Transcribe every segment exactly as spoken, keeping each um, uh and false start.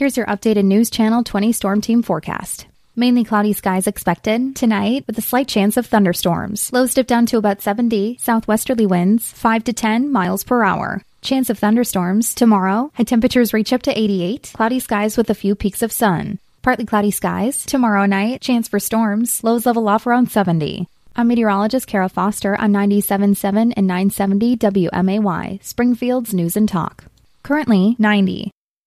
Here's your updated News Channel twenty Storm Team forecast. Mainly cloudy skies expected tonight with a slight chance of thunderstorms. Lows dip down to about seventy, southwesterly winds five to ten miles per hour. Chance of thunderstorms tomorrow. High temperatures reach up to eighty-eight. Cloudy skies with a few peaks of sun. Partly cloudy skies tomorrow night. Chance for storms. Lows level off around seventy. I'm meteorologist Kara Foster on ninety-seven point seven and nine seventy W M A Y, Springfield's News and Talk. Currently ninety.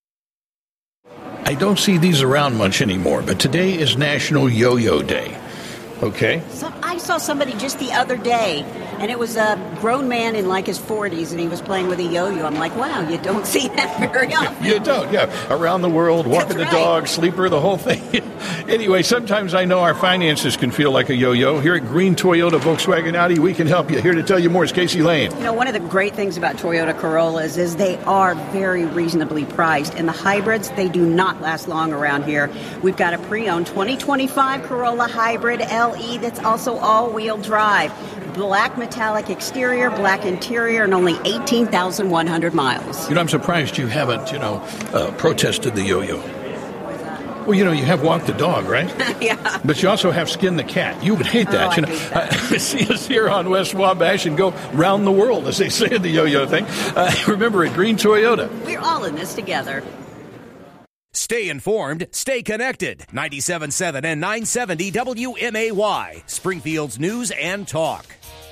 I don't see these around much anymore, but today is National Yo-Yo Day. Okay? So I saw somebody just the other day, and it was a grown man in like his forties, and he was playing with a yo-yo. I'm like, wow, you don't see that very often. You don't, yeah. Around the world, walking That's the right. dog, sleeper, the whole thing. Anyway, sometimes I know our finances can feel like a yo-yo. Here at Green Toyota Volkswagen Audi, we can help you. Here to tell you more is Casey Lane. You know, one of the great things about Toyota Corollas is they are very reasonably priced, and the hybrids, they do not last long around here. We've got a pre-owned twenty twenty-five Corolla Hybrid L E that's also all-wheel drive. Black metallic exterior, black interior, and only eighteen thousand one hundred miles. You know, I'm surprised you haven't, you know, uh, protested the yo-yo. Well, you know, you have walk the dog, right? Yeah. But you also have skin the cat. You would hate that. Oh, you I know, hate that. Uh, see us here on West Wabash and go round the world, as they say in the yo-yo thing. Uh, remember, at Green Toyota. We're all in this together. Stay informed, stay connected. ninety-seven point seven and nine seventy W M A Y, Springfield's News and Talk.